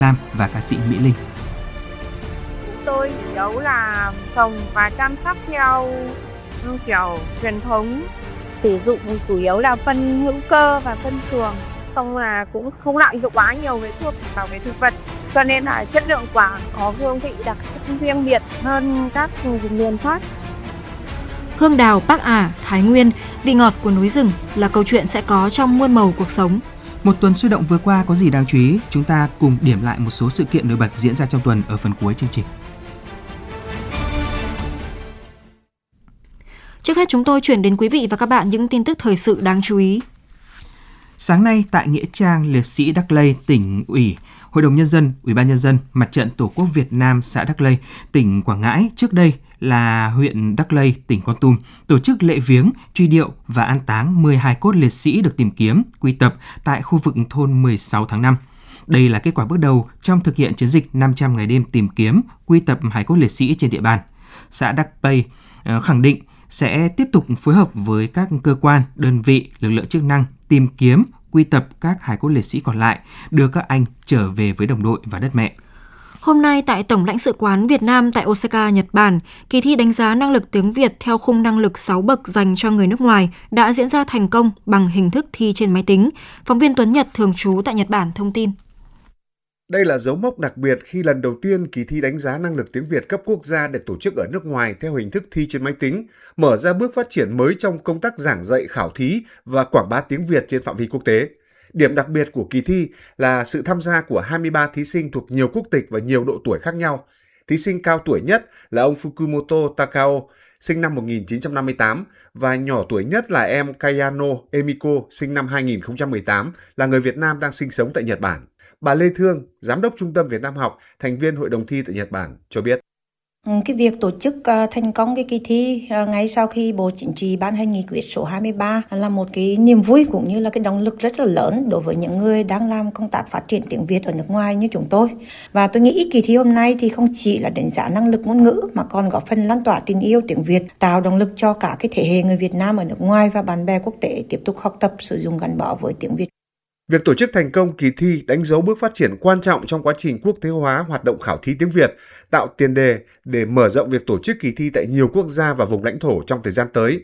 Lam và ca sĩ Mỹ Linh. Tôi chủ yếu là trồng và chăm sóc theo kiểu truyền thống, sử dụng chủ yếu là phân hữu cơ và phân chuồng, xong là cũng không lạm dụng quá nhiều với thuốc bảo vệ thực vật, cho nên là chất lượng quả có hương vị đặc trưng riêng biệt hơn các vùng miền khác. Hương đào Bắc Ả, Thái Nguyên, vị ngọt của núi rừng là câu chuyện sẽ có trong muôn màu cuộc sống. Một tuần sôi động vừa qua có gì đáng chú ý? Chúng ta cùng điểm lại một số sự kiện nổi bật diễn ra trong tuần ở phần cuối chương trình. Trước hết chúng tôi chuyển đến quý vị và các bạn những tin tức thời sự đáng chú ý. Sáng nay tại nghĩa trang liệt sĩ Đắc Lây, tỉnh ủy, Hội đồng Nhân dân, Ủy ban Nhân dân, Mặt trận Tổ quốc Việt Nam xã Đắc Lây, tỉnh Quảng Ngãi, trước đây là huyện Đắc Lây, tỉnh Kon Tum, tổ chức lễ viếng, truy điệu và an táng 12 cốt liệt sĩ được tìm kiếm, quy tập tại khu vực thôn 16 tháng 5. Đây là kết quả bước đầu trong thực hiện chiến dịch 500 ngày đêm tìm kiếm, quy tập hài cốt liệt sĩ trên địa bàn. Xã Đắc Lây khẳng định sẽ tiếp tục phối hợp với các cơ quan, đơn vị, lực lượng chức năng tìm kiếm, quy tập các hài cốt liệt sĩ còn lại, đưa các anh trở về với đồng đội và đất mẹ. Hôm nay tại Tổng lãnh sự quán Việt Nam tại Osaka, Nhật Bản, kỳ thi đánh giá năng lực tiếng Việt theo khung năng lực 6 bậc dành cho người nước ngoài đã diễn ra thành công bằng hình thức thi trên máy tính. Phóng viên Tuấn Nhật thường trú tại Nhật Bản thông tin. Đây là dấu mốc đặc biệt khi lần đầu tiên kỳ thi đánh giá năng lực tiếng Việt cấp quốc gia được tổ chức ở nước ngoài theo hình thức thi trên máy tính, mở ra bước phát triển mới trong công tác giảng dạy, khảo thí và quảng bá tiếng Việt trên phạm vi quốc tế. Điểm đặc biệt của kỳ thi là sự tham gia của 23 thí sinh thuộc nhiều quốc tịch và nhiều độ tuổi khác nhau. Thí sinh cao tuổi nhất là ông Fukumoto Takao, sinh năm 1958, và nhỏ tuổi nhất là em Kayano Emiko, sinh năm 2018, là người Việt Nam đang sinh sống tại Nhật Bản. Bà Lê Thương, Giám đốc Trung tâm Việt Nam học, thành viên Hội đồng thi tại Nhật Bản, cho biết. Cái việc tổ chức thành công cái kỳ thi ngay sau khi Bộ Chính trị ban hành nghị quyết số 23 là một cái niềm vui cũng như là cái động lực rất là lớn đối với những người đang làm công tác phát triển tiếng Việt ở nước ngoài như chúng tôi. Và tôi nghĩ kỳ thi hôm nay thì không chỉ là đánh giá năng lực ngôn ngữ mà còn góp phần lan tỏa tình yêu tiếng Việt, tạo động lực cho cả cái thế hệ người Việt Nam ở nước ngoài và bạn bè quốc tế tiếp tục học tập, sử dụng gắn bó với tiếng Việt. Việc tổ chức thành công kỳ thi đánh dấu bước phát triển quan trọng trong quá trình quốc tế hóa hoạt động khảo thí tiếng Việt, tạo tiền đề để mở rộng việc tổ chức kỳ thi tại nhiều quốc gia và vùng lãnh thổ trong thời gian tới.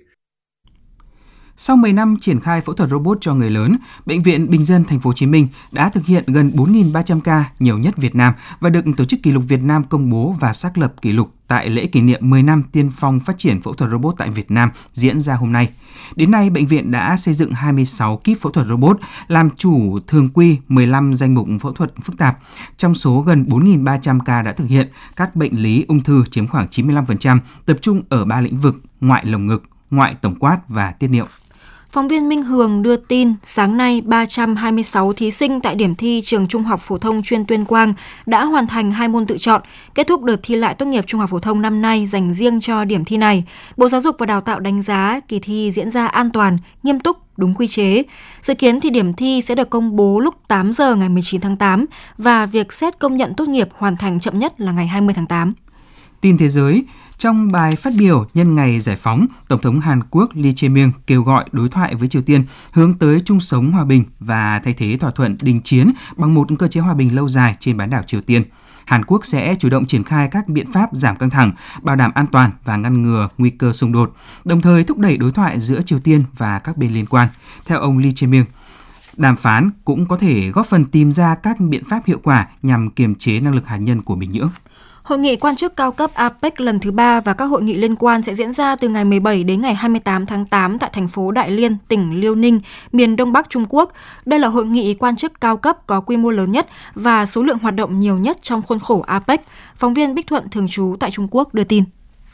Sau 10 năm triển khai phẫu thuật robot cho người lớn, Bệnh viện Bình dân Thành phố Hồ Chí Minh đã thực hiện gần 4.300 ca, nhiều nhất Việt Nam, và được Tổ chức Kỷ lục Việt Nam công bố và xác lập kỷ lục tại lễ kỷ niệm 10 năm tiên phong phát triển phẫu thuật robot tại Việt Nam diễn ra hôm nay. Đến nay, bệnh viện đã xây dựng 26 kíp phẫu thuật robot, làm chủ thường quy 15 danh mục phẫu thuật phức tạp. Trong số gần 4.300 ca đã thực hiện, các bệnh lý ung thư chiếm khoảng 95%, tập trung ở 3 lĩnh vực: ngoại lồng ngực, ngoại tổng quát và tiết niệu. Phóng viên Minh Hường đưa tin, sáng nay 326 thí sinh tại điểm thi Trường Trung học Phổ thông chuyên Tuyên Quang đã hoàn thành 2 môn tự chọn, kết thúc đợt thi lại tốt nghiệp Trung học Phổ thông năm nay dành riêng cho điểm thi này. Bộ Giáo dục và Đào tạo đánh giá kỳ thi diễn ra an toàn, nghiêm túc, đúng quy chế. Dự kiến thì điểm thi sẽ được công bố lúc 8 giờ ngày 19 tháng 8 và việc xét công nhận tốt nghiệp hoàn thành chậm nhất là ngày 20 tháng 8. Tin thế giới. Trong bài phát biểu nhân ngày giải phóng, Tổng thống Hàn Quốc Lee Jae-myung kêu gọi đối thoại với Triều Tiên hướng tới chung sống hòa bình và thay thế thỏa thuận đình chiến bằng một cơ chế hòa bình lâu dài trên bán đảo Triều Tiên. Hàn Quốc sẽ chủ động triển khai các biện pháp giảm căng thẳng, bảo đảm an toàn và ngăn ngừa nguy cơ xung đột, đồng thời thúc đẩy đối thoại giữa Triều Tiên và các bên liên quan. Theo ông Lee Jae-myung, đàm phán cũng có thể góp phần tìm ra các biện pháp hiệu quả nhằm kiềm chế năng lực hạt nhân của Bình Nhưỡng. Hội nghị quan chức cao cấp APEC lần thứ 3 và các hội nghị liên quan sẽ diễn ra từ ngày 17 đến ngày 28 tháng 8 tại thành phố Đại Liên, tỉnh Liêu Ninh, miền Đông Bắc Trung Quốc. Đây là hội nghị quan chức cao cấp có quy mô lớn nhất và số lượng hoạt động nhiều nhất trong khuôn khổ APEC. Phóng viên Bích Thuận thường trú tại Trung Quốc đưa tin.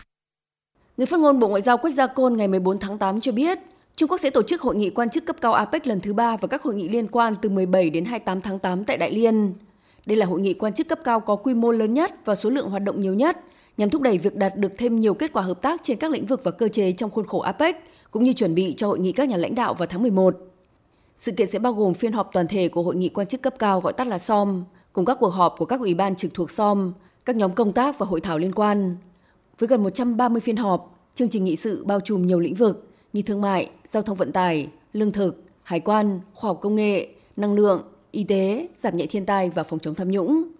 Người phát ngôn Bộ Ngoại giao Quách Gia Côn ngày 14 tháng 8 cho biết, Trung Quốc sẽ tổ chức hội nghị quan chức cấp cao APEC lần thứ 3 và các hội nghị liên quan từ 17 đến 28 tháng 8 tại Đại Liên. Đây là hội nghị quan chức cấp cao có quy mô lớn nhất và số lượng hoạt động nhiều nhất, nhằm thúc đẩy việc đạt được thêm nhiều kết quả hợp tác trên các lĩnh vực và cơ chế trong khuôn khổ APEC, cũng như chuẩn bị cho hội nghị các nhà lãnh đạo vào tháng 11. Sự kiện sẽ bao gồm phiên họp toàn thể của hội nghị quan chức cấp cao gọi tắt là SOM, cùng các cuộc họp của các ủy ban trực thuộc SOM, các nhóm công tác và hội thảo liên quan. Với gần 130 phiên họp, chương trình nghị sự bao trùm nhiều lĩnh vực như thương mại, giao thông vận tải, lương thực, hải quan, khoa học công nghệ, năng lượng, y tế, giảm nhẹ thiên tai và phòng chống tham nhũng.